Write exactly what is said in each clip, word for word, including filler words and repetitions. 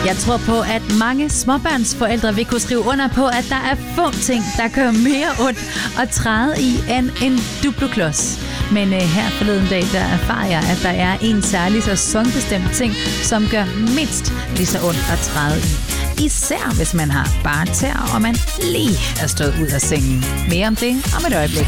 Jeg tror på, at mange småbørnsforældre vil kunne skrive under på, at der er få ting, der gør mere ondt at træde i end en duploklods. Men øh, her forleden dag, der erfarer jeg, at der er en særlig sæsonbestemt ting, som gør mindst lige så ondt at træde i. Især hvis man har bare tæer, og man lige er stået ud af sengen. Mere om det om et øjeblik.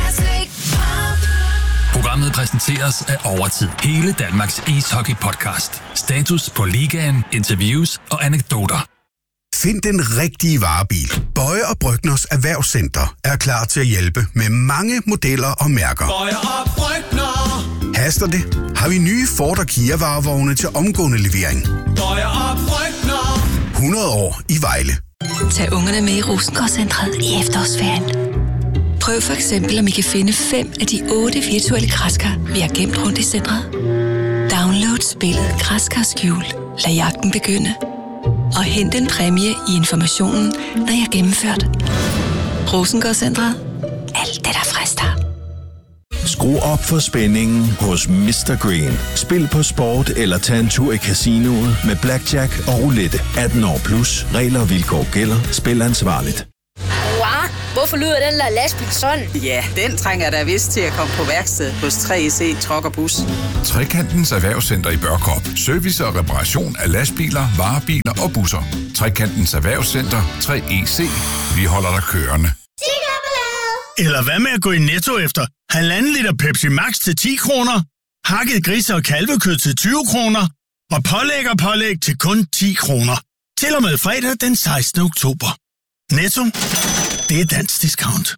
Programmet præsenteres af Overtid. Hele Danmarks ishockey-podcast. Status på ligaen, interviews og anekdoter. Find den rigtige varebil. Bøje og Brygners Erhvervscenter er klar til at hjælpe med mange modeller og mærker. Bøje og Brygner. Haster det? Har vi nye Ford og Kia varevogne til omgående levering. Bøje og Brygner. hundrede år i Vejle. Tag ungerne med i Rosengårdscentret i efterårsferien. Prøv for eksempel, om I kan finde fem af de otte virtuelle græskar, vi har gemt rundt i centret. Download spillet Græskar Skjul. Lad jagten begynde. Og hent en præmie i informationen, når jeg har gennemført. Rosengårdscentret. Alt det, der frister. Skru op for spændingen hos mister Green. Spil på sport eller tag en tur i casinoet med blackjack og roulette. atten år plus. Regler og vilkår gælder. Spil ansvarligt. Hvorfor lyder den der lastbil sådan? Ja, den trænger der vist til at komme på værksted hos tre C Truck og Bus. Trekantens Erhvervscenter i Børkop. Service og reparation af lastbiler, varebiler og busser. Trekantens Erhvervscenter. tre E C. Vi holder dig kørende. Eller hvad med at gå i Netto efter halvanden liter Pepsi Max til ti kroner? Hakket grise- og kalvekød til tyve kroner? Og pålæg og pålæg til kun ti kroner. Til og med fredag den sekstende oktober. Netto. Det er dansk discount.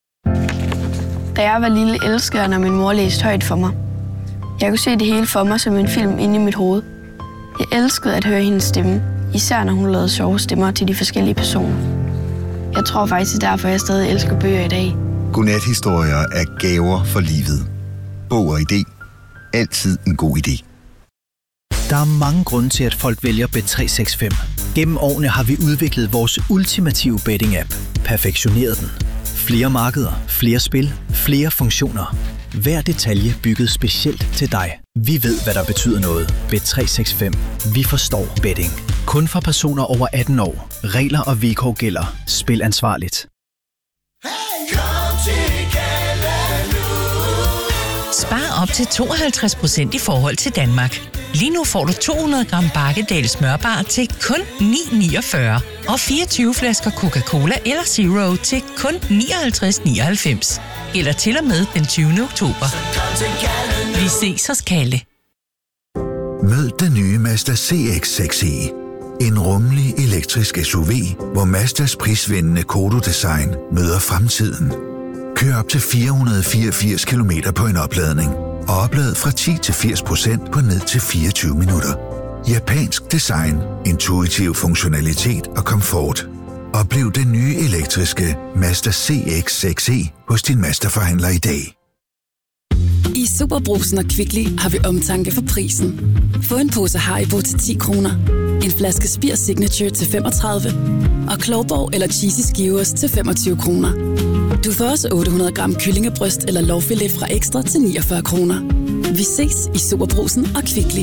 Da jeg var lille, elskede jeg, når min mor læste højt for mig. Jeg kunne se det hele for mig som en film inde i mit hoved. Jeg elskede at høre hendes stemme, især når hun lavede sjove stemmer til de forskellige personer. Jeg tror faktisk, det er derfor, jeg stadig elsker bøger i dag. Godnathistorier er gaver for livet. Bog og idé. Altid en god idé. Der er mange grunde til, at folk vælger Bet tre seks fem. Gennem årene har vi udviklet vores ultimative betting-app. Perfektioneret den. Flere markeder, flere spil, flere funktioner. Hver detalje bygget specielt til dig. Vi ved, hvad der betyder noget. Bet tre seks fem. Vi forstår betting. Kun for personer over atten år. Regler og vilkår gælder. Spil ansvarligt. Spar op til tooghalvtreds procent i forhold til Danmark. Lige nu får du to hundrede gram Bakkedal smørbar til kun ni niogfyrre og fireogtyve flasker Coca-Cola eller Zero til kun nioghalvtreds nioghalvfems. Eller til og med den tyvende oktober. Vi ses hos Kalle. Mød den nye Mazda C X seks E. En rummelig elektrisk S U V, hvor Mazdas prisvindende Kodo-design møder fremtiden. Kør op til fire hundrede fireogfirs kilometer på en opladning, og oplad fra ti til firs procent på ned til fireogtyve minutter. Japansk design, intuitiv funktionalitet og komfort. Oplev den nye elektriske Mazda C X seks E hos din Mazda-forhandler i dag. I Superbrugsen og Kvickly har vi omtanke for prisen. Få en pose Haribo til ti kroner, en flaske Spir Signature til femogtredive og Klovborg eller Cheesy Skivers til femogtyve kroner. Du får også otte hundrede gram kyllingebryst eller lårfilet fra Ekstra til niogfyrre kroner. Vi ses i Superbrugsen og Kvickly.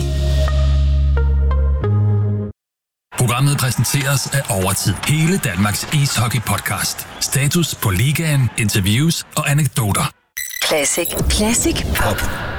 Programmet præsenteres af Overtid. Hele Danmarks ishockey-podcast. Status på ligaen, interviews og anekdoter. Classic. Classic Pop.